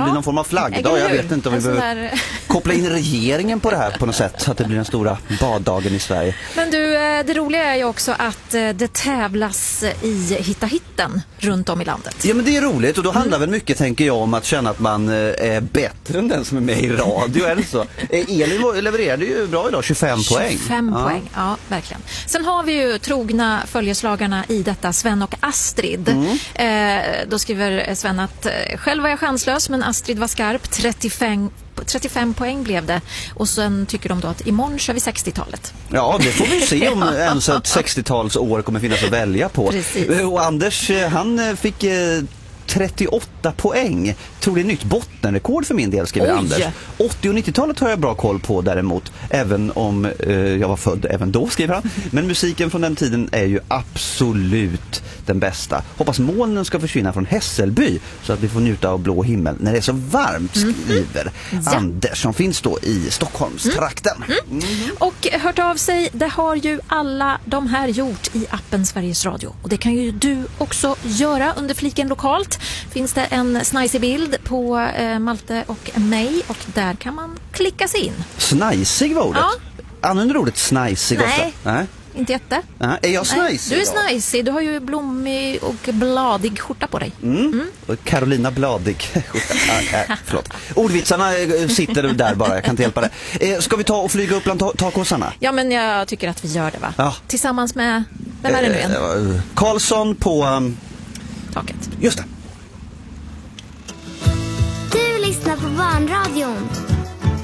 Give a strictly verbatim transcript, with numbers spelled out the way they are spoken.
blir någon form av flaggdag. Jag vet inte om vi behöver där... koppla in regeringen på det här på något sätt, så att det blir den stora baddagen i Sverige. Men du, det roliga är ju också att det tävlas i Hitta Hitten runt om i landet. Ja, men det är roligt, och då handlar mm. väl mycket, tänker jag, om att känna att man är bättre än den som är med i radio, eller så. Elin levererade ju bra idag, tjugofem poäng. tjugofem ja. poäng, ja, verkligen. Sen har vi ju trogna följeslagarna i detta, Sven och Astrid. Mm. Eh, då skriver Sven att själv var jag chanslös, men Astrid var skarp. trettiofem trettiofem poäng blev det. Och sen tycker de då att imorgon kör vi sextiotalet. Ja, det får vi se om ens ett sextiotalsår kommer finnas att välja på. Precis. Och Anders, han fick trettioåtta poäng. Tror det är nytt bottenrekord för min del, skriver Oj. Anders. åttio- och nittiotalet har jag bra koll på däremot, även om eh, jag var född även då, skriver han. Men musiken från den tiden är ju absolut den bästa. Hoppas molnen ska försvinna från Hässelby så att vi får njuta av blå himmel när det är så varmt, skriver mm. ja. Anders, som finns då i Stockholmstrakten. Mm. Mm. Mm. Och hört av sig, det har ju alla de här gjort i appen Sveriges Radio. Och det kan ju du också göra under fliken lokalt. Finns det en snajsig bild på eh, Malte och mig, och där kan man klicka sig in. Snajsig var ordet? Ja. Använder du ordet snajsig ofta? Nej. Nej. Inte jätte. Aha, är jag snajsig? Du är snajsig. Du har ju blommig och bladig skjorta på dig. Mm. Mm. Och Carolina bladig skjorta. Ah, äh, förlåt. Ordvitsarna sitter där bara. Jag kan inte hjälpa det. Eh, ska vi ta och flyga upp bland ta- takåsarna? Ja, men jag tycker att vi gör det, va? Ja. Tillsammans med... Vem är det nu igen? Eh, Karlsson på... Um... taket. Just det. Du lyssnar på Barnradion.